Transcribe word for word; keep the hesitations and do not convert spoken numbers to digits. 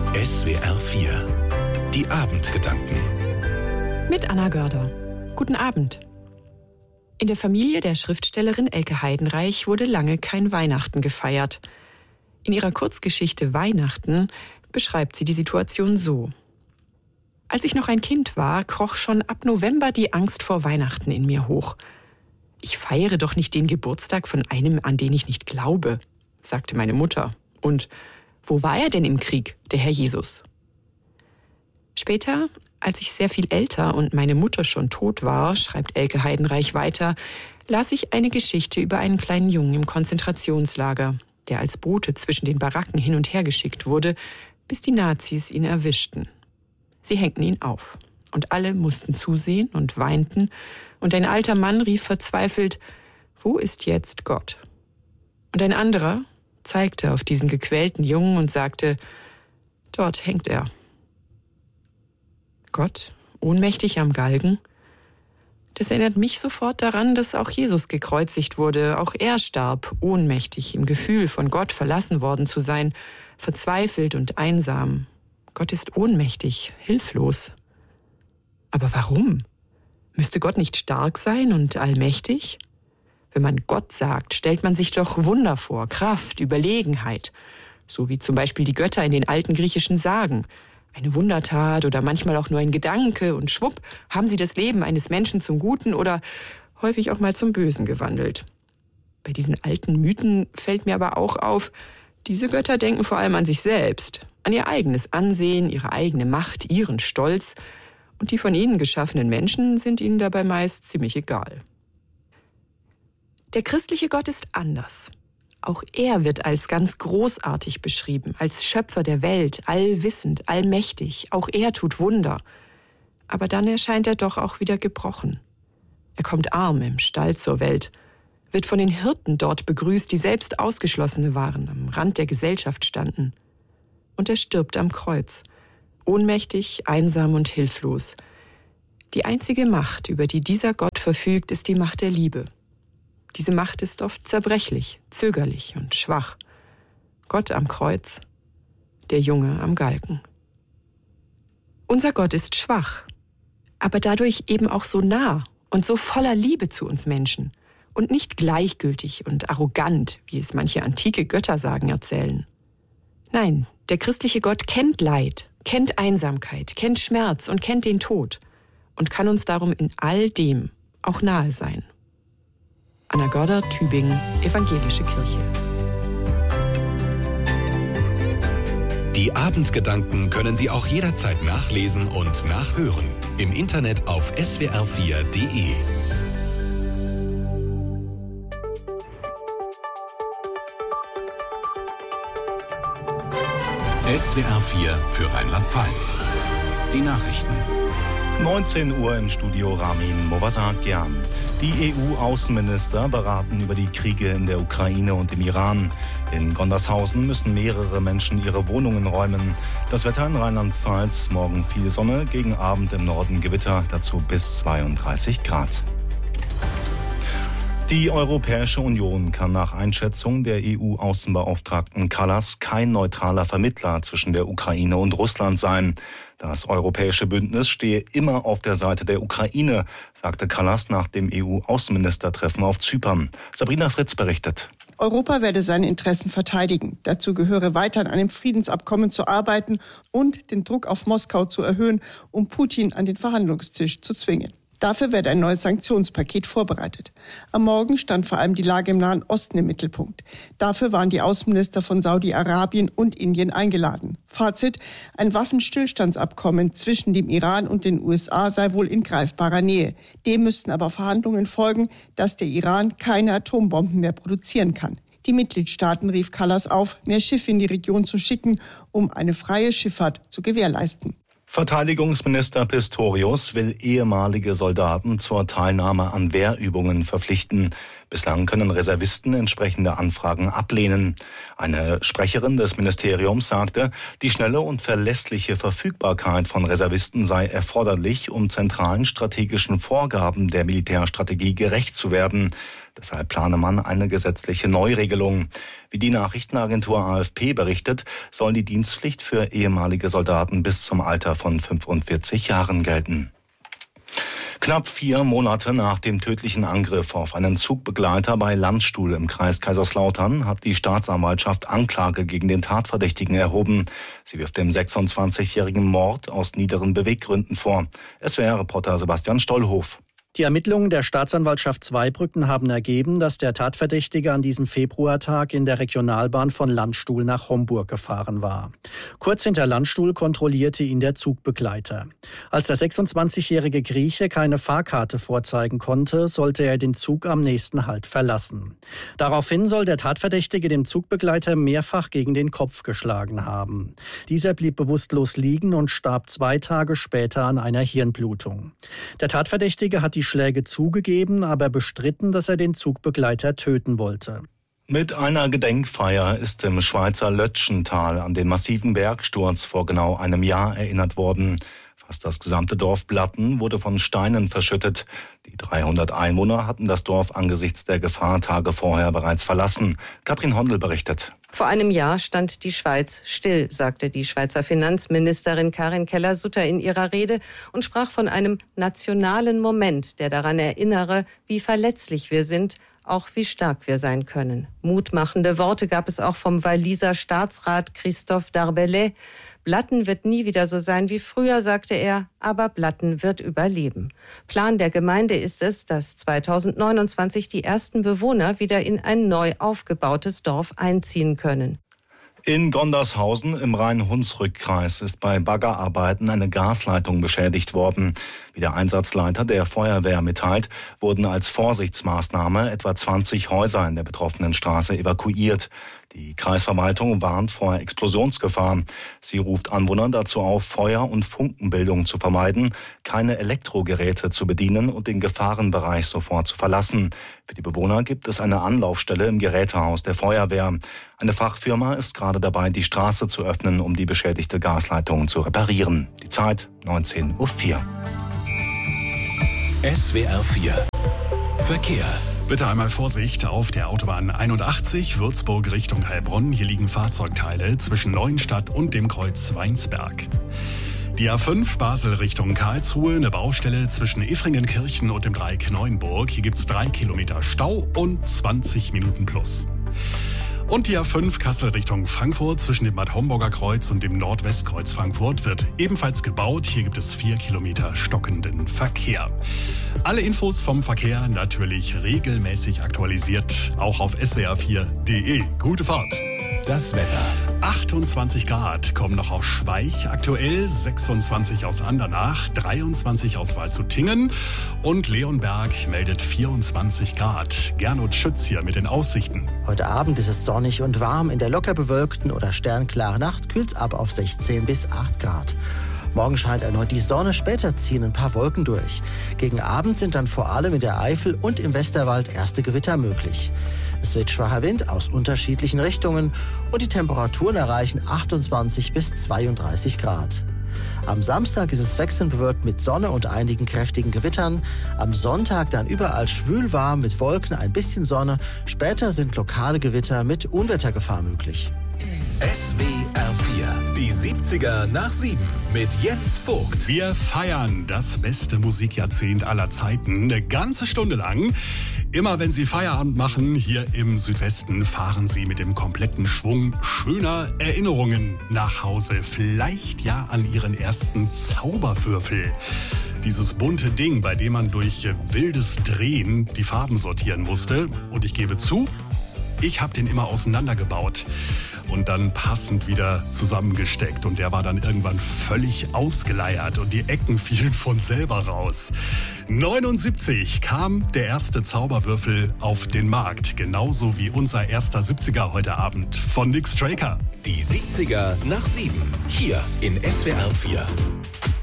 S W R vier. Die Abendgedanken. Mit Anna Görder. Guten Abend. In der Familie der Schriftstellerin Elke Heidenreich wurde lange kein Weihnachten gefeiert. In ihrer Kurzgeschichte Weihnachten beschreibt sie die Situation so. Als ich noch ein Kind war, kroch schon ab November die Angst vor Weihnachten in mir hoch. Ich feiere doch nicht den Geburtstag von einem, an den ich nicht glaube, sagte meine Mutter. Und wo war er denn im Krieg, der Herr Jesus? Später, als ich sehr viel älter und meine Mutter schon tot war, schreibt Elke Heidenreich weiter, las ich eine Geschichte über einen kleinen Jungen im Konzentrationslager, der als Bote zwischen den Baracken hin und her geschickt wurde, bis die Nazis ihn erwischten. Sie hängten ihn auf und alle mussten zusehen und weinten und ein alter Mann rief verzweifelt, wo ist jetzt Gott? Und ein anderer zeigte auf diesen gequälten Jungen und sagte, dort hängt er. Gott, ohnmächtig am Galgen? Das erinnert mich sofort daran, dass auch Jesus gekreuzigt wurde. Auch er starb, ohnmächtig, im Gefühl, von Gott verlassen worden zu sein, verzweifelt und einsam. Gott ist ohnmächtig, hilflos. Aber warum? Müsste Gott nicht stark sein und allmächtig? Wenn man Gott sagt, stellt man sich doch Wunder vor, Kraft, Überlegenheit. So wie zum Beispiel die Götter in den alten griechischen Sagen. Eine Wundertat oder manchmal auch nur ein Gedanke und schwupp haben sie das Leben eines Menschen zum Guten oder häufig auch mal zum Bösen gewandelt. Bei diesen alten Mythen fällt mir aber auch auf, diese Götter denken vor allem an sich selbst, an ihr eigenes Ansehen, ihre eigene Macht, ihren Stolz. Und die von ihnen geschaffenen Menschen sind ihnen dabei meist ziemlich egal. Der christliche Gott ist anders. Auch er wird als ganz großartig beschrieben, als Schöpfer der Welt, allwissend, allmächtig. Auch er tut Wunder. Aber dann erscheint er doch auch wieder gebrochen. Er kommt arm im Stall zur Welt, wird von den Hirten dort begrüßt, die selbst Ausgeschlossene waren, am Rand der Gesellschaft standen. Und er stirbt am Kreuz, ohnmächtig, einsam und hilflos. Die einzige Macht, über die dieser Gott verfügt, ist die Macht der Liebe. Diese Macht ist oft zerbrechlich, zögerlich und schwach. Gott am Kreuz, der Junge am Galgen. Unser Gott ist schwach, aber dadurch eben auch so nah und so voller Liebe zu uns Menschen und nicht gleichgültig und arrogant, wie es manche antike Göttersagen erzählen. Nein, der christliche Gott kennt Leid, kennt Einsamkeit, kennt Schmerz und kennt den Tod und kann uns darum in all dem auch nahe sein. Anna Görder, Tübingen, Evangelische Kirche. Die Abendgedanken können Sie auch jederzeit nachlesen und nachhören. Im Internet auf S W R vier Punkt de. S W R vier für Rheinland-Pfalz. Die Nachrichten. neunzehn Uhr im Studio Ramin Movasakian. Die E U-Außenminister beraten über die Kriege in der Ukraine und im Iran. In Gondershausen müssen mehrere Menschen ihre Wohnungen räumen. Das Wetter in Rheinland-Pfalz, morgen viel Sonne, gegen Abend im Norden Gewitter, dazu bis zweiunddreißig Grad. Die Europäische Union kann nach Einschätzung der E U-Außenbeauftragten Kallas kein neutraler Vermittler zwischen der Ukraine und Russland sein. Das europäische Bündnis stehe immer auf der Seite der Ukraine, sagte Kallas nach dem E U-Außenministertreffen auf Zypern. Sabrina Fritz berichtet. Europa werde seine Interessen verteidigen. Dazu gehöre weiter an einem Friedensabkommen zu arbeiten und den Druck auf Moskau zu erhöhen, um Putin an den Verhandlungstisch zu zwingen. Dafür werde ein neues Sanktionspaket vorbereitet. Am Morgen stand vor allem die Lage im Nahen Osten im Mittelpunkt. Dafür waren die Außenminister von Saudi-Arabien und Indien eingeladen. Fazit: Ein Waffenstillstandsabkommen zwischen dem Iran und den U S A sei wohl in greifbarer Nähe. Dem müssten aber Verhandlungen folgen, dass der Iran keine Atombomben mehr produzieren kann. Die Mitgliedstaaten rief Kallas auf, mehr Schiffe in die Region zu schicken, um eine freie Schifffahrt zu gewährleisten. Verteidigungsminister Pistorius will ehemalige Soldaten zur Teilnahme an Wehrübungen verpflichten. Bislang können Reservisten entsprechende Anfragen ablehnen. Eine Sprecherin des Ministeriums sagte, die schnelle und verlässliche Verfügbarkeit von Reservisten sei erforderlich, um zentralen strategischen Vorgaben der Militärstrategie gerecht zu werden. Deshalb plane man eine gesetzliche Neuregelung. Wie die Nachrichtenagentur A F P berichtet, soll die Dienstpflicht für ehemalige Soldaten bis zum Alter von fünfundvierzig Jahren gelten. Knapp vier Monate nach dem tödlichen Angriff auf einen Zugbegleiter bei Landstuhl im Kreis Kaiserslautern hat die Staatsanwaltschaft Anklage gegen den Tatverdächtigen erhoben. Sie wirft dem sechsundzwanzigjährigen Mord aus niederen Beweggründen vor. S W R-Reporter Sebastian Stollhof. Die Ermittlungen der Staatsanwaltschaft Zweibrücken haben ergeben, dass der Tatverdächtige an diesem Februartag in der Regionalbahn von Landstuhl nach Homburg gefahren war. Kurz hinter Landstuhl kontrollierte ihn der Zugbegleiter. Als der sechsundzwanzigjährige Grieche keine Fahrkarte vorzeigen konnte, sollte er den Zug am nächsten Halt verlassen. Daraufhin soll der Tatverdächtige dem Zugbegleiter mehrfach gegen den Kopf geschlagen haben. Dieser blieb bewusstlos liegen und starb zwei Tage später an einer Hirnblutung. Der Tatverdächtige hat die Schläge zugegeben, aber bestritten, dass er den Zugbegleiter töten wollte. Mit einer Gedenkfeier ist im Schweizer Lötschental an den massiven Bergsturz vor genau einem Jahr erinnert worden. Fast das gesamte Dorf Blatten wurde von Steinen verschüttet. Die dreihundert Einwohner hatten das Dorf angesichts der Gefahr Tage vorher bereits verlassen. Katrin Hondel berichtet. Vor einem Jahr stand die Schweiz still, sagte die Schweizer Finanzministerin Karin Keller-Sutter in ihrer Rede und sprach von einem nationalen Moment, der daran erinnere, wie verletzlich wir sind, auch wie stark wir sein können. Mutmachende Worte gab es auch vom Walliser Staatsrat Christophe Darbellay. Blatten wird nie wieder so sein wie früher, sagte er, aber Blatten wird überleben. Plan der Gemeinde ist es, dass zweitausendneunundzwanzig die ersten Bewohner wieder in ein neu aufgebautes Dorf einziehen können. In Gondershausen im Rhein-Hunsrück-Kreis ist bei Baggerarbeiten eine Gasleitung beschädigt worden. Wie der Einsatzleiter der Feuerwehr mitteilt, wurden als Vorsichtsmaßnahme etwa zwanzig Häuser in der betroffenen Straße evakuiert. Die Kreisverwaltung warnt vor Explosionsgefahr. Sie ruft Anwohner dazu auf, Feuer- und Funkenbildung zu vermeiden, keine Elektrogeräte zu bedienen und den Gefahrenbereich sofort zu verlassen. Für die Bewohner gibt es eine Anlaufstelle im Gerätehaus der Feuerwehr. Eine Fachfirma ist gerade dabei, die Straße zu öffnen, um die beschädigte Gasleitung zu reparieren. Die Zeit neunzehn Uhr vier. S W R vier Verkehr. Bitte einmal Vorsicht auf der Autobahn einundachtzig Würzburg Richtung Heilbronn. Hier liegen Fahrzeugteile zwischen Neuenstadt und dem Kreuz Weinsberg. Die A fünf Basel Richtung Karlsruhe, eine Baustelle zwischen Efringenkirchen und dem Dreieck Neuenburg. Hier gibt's drei Kilometer Stau und zwanzig Minuten plus. Und die A fünf Kassel Richtung Frankfurt zwischen dem Bad Homburger Kreuz und dem Nordwestkreuz Frankfurt wird ebenfalls gebaut. Hier gibt es vier Kilometer stockenden Verkehr. Alle Infos vom Verkehr natürlich regelmäßig aktualisiert, auch auf S W R vier Punkt de. Gute Fahrt! Das Wetter. achtundzwanzig Grad kommen noch aus Schweich, aktuell sechsundzwanzig aus Andernach, dreiundzwanzig aus Waldshutingen und Leonberg meldet vierundzwanzig Grad. Gernot Schütz hier mit den Aussichten. Heute Abend ist es sonnig und warm. In der locker bewölkten oder sternklaren Nacht kühlt es ab auf sechzehn bis acht Grad. Morgen scheint erneut die Sonne, später ziehen ein paar Wolken durch. Gegen Abend sind dann vor allem in der Eifel und im Westerwald erste Gewitter möglich. Es wird schwacher Wind aus unterschiedlichen Richtungen und die Temperaturen erreichen achtundzwanzig bis zweiunddreißig Grad. Am Samstag ist es wechselnd bewölkt mit Sonne und einigen kräftigen Gewittern. Am Sonntag dann überall schwül warm mit Wolken, ein bisschen Sonne. Später sind lokale Gewitter mit Unwettergefahr möglich. S W R vier, die siebziger nach sieben mit Jens Vogt. Wir feiern das beste Musikjahrzehnt aller Zeiten eine ganze Stunde lang. Immer wenn Sie Feierabend machen, hier im Südwesten, fahren Sie mit dem kompletten Schwung schöner Erinnerungen nach Hause. Vielleicht ja an Ihren ersten Zauberwürfel. Dieses bunte Ding, bei dem man durch wildes Drehen die Farben sortieren musste. Und ich gebe zu, ich habe den immer auseinandergebaut und dann passend wieder zusammengesteckt. Und der war dann irgendwann völlig ausgeleiert und die Ecken fielen von selber raus. neunundsiebzig kam der erste Zauberwürfel auf den Markt. Genauso wie unser erster siebziger heute Abend von Nick Straker. Die siebziger nach sieben, hier in S W R vier.